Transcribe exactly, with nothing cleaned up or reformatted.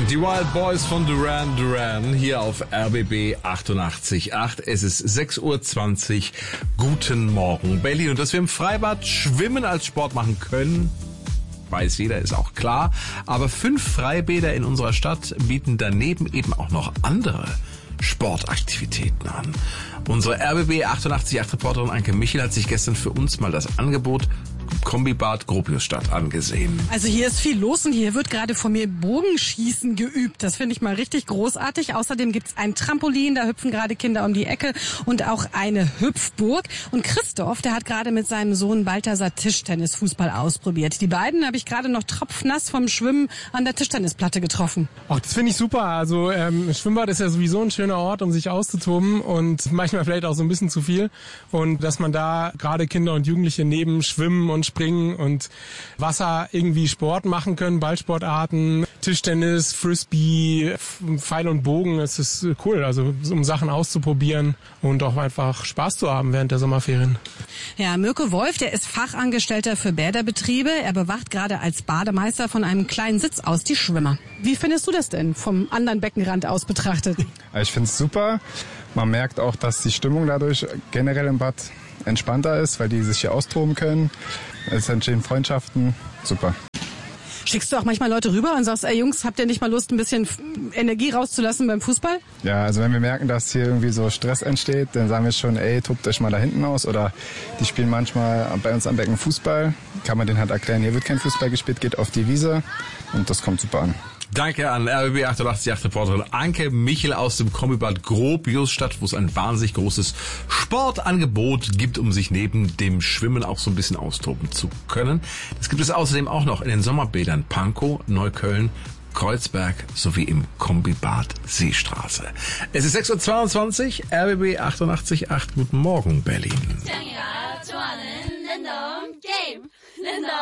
Die Wild Boys von Duran Duran hier auf R B B achtundachtzig Komma acht. Es ist sechs Uhr zwanzig. Guten Morgen, Berlin. Und dass wir im Freibad Schwimmen als Sport machen können, weiß jeder, ist auch klar. Aber fünf Freibäder in unserer Stadt bieten daneben eben auch noch andere Sportaktivitäten an. Unsere R B B achtundachtzig Komma acht Reporterin Anke Michel hat sich gestern für uns mal das Angebot Kombibad Gropiusstadt angesehen. Also hier ist viel los und hier wird gerade von mir Bogenschießen geübt. Das finde ich mal richtig großartig. Außerdem gibt's ein Trampolin, da hüpfen gerade Kinder um die Ecke und auch eine Hüpfburg. Und Christoph, der hat gerade mit seinem Sohn Balthasar Tischtennisfußball ausprobiert. Die beiden habe ich gerade noch tropfnass vom Schwimmen an der Tischtennisplatte getroffen. Ach, das finde ich super. Also ähm, Schwimmbad ist ja sowieso ein schöner Ort, um sich auszutoben und manchmal vielleicht auch so ein bisschen zu viel. Und dass man da gerade Kinder und Jugendliche neben Schwimmen und Springen und Wasser irgendwie Sport machen können, Ballsportarten, Tischtennis, Frisbee, Pfeil und Bogen, es ist cool, also um Sachen auszuprobieren und auch einfach Spaß zu haben während der Sommerferien. Ja, Mirko Wolf, der ist Fachangestellter für Bäderbetriebe. Er bewacht gerade als Bademeister von einem kleinen Sitz aus die Schwimmer. Wie findest du das denn vom anderen Beckenrand aus betrachtet? Ich finde es super. Man merkt auch, dass die Stimmung dadurch generell im Bad entspannter ist, weil die sich hier austoben können. Es entstehen Freundschaften. Super. Schickst du auch manchmal Leute rüber und sagst, ey Jungs, habt ihr nicht mal Lust, ein bisschen Energie rauszulassen beim Fußball? Ja, also wenn wir merken, dass hier irgendwie so Stress entsteht, dann sagen wir schon, ey, tobt euch mal da hinten aus. Oder die spielen manchmal bei uns am Becken Fußball. Kann man denen halt erklären, hier wird kein Fußball gespielt, geht auf die Wiese. Und das kommt super an. Danke an R B B achtundachtzig Komma acht Reporterin Anke Michel aus dem Kombibad Gropiusstadt, wo es ein wahnsinnig großes Sportangebot gibt, um sich neben dem Schwimmen auch so ein bisschen austoben zu können. Das gibt es außerdem auch noch in den Sommerbädern Pankow, Neukölln, Kreuzberg sowie im Kombibad Seestraße. Es ist sechs Uhr zweiundzwanzig, R B B achtundachtzig Komma acht. Guten Morgen, Berlin.